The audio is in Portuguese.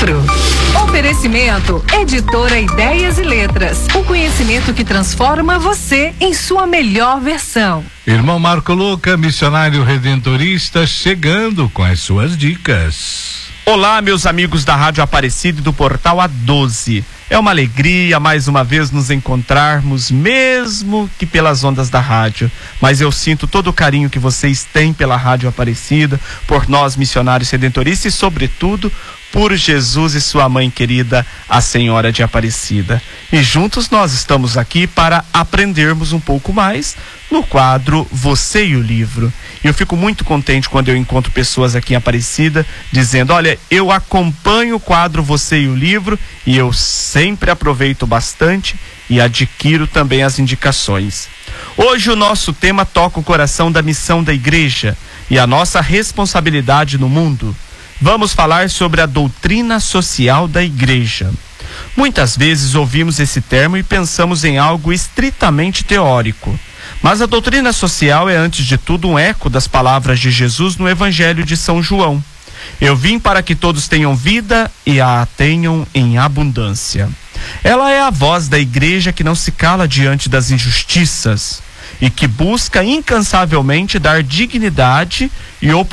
livro. Oferecimento Editora Ideias e Letras. O conhecimento que transforma você em sua melhor versão. Irmão Marco Luca, missionário redentorista, chegando com as suas dicas. Olá, meus amigos da Rádio Aparecida e do Portal A12. É uma alegria mais uma vez nos encontrarmos, mesmo que pelas ondas da rádio. Mas eu sinto todo o carinho que vocês têm pela Rádio Aparecida, por nós missionários redentoristas e, sobretudo, por Jesus e sua mãe querida, a Senhora de Aparecida. E juntos nós estamos aqui para aprendermos um pouco mais no quadro Você e o Livro. E eu fico muito contente quando eu encontro pessoas aqui em Aparecida dizendo: olha, eu acompanho o quadro Você e o Livro e eu sempre aproveito bastante e adquiro também as indicações. Hoje o nosso tema toca o coração da missão da igreja e a nossa responsabilidade no mundo. Vamos falar sobre a doutrina social da igreja. Muitas vezes ouvimos esse termo e pensamos em algo estritamente teórico. Mas a doutrina social é, antes de tudo, um eco das palavras de Jesus no Evangelho de São João. Eu vim para que todos tenham vida e a tenham em abundância. Ela é a voz da igreja que não se cala diante das injustiças e que busca incansavelmente dar dignidade e oportunidade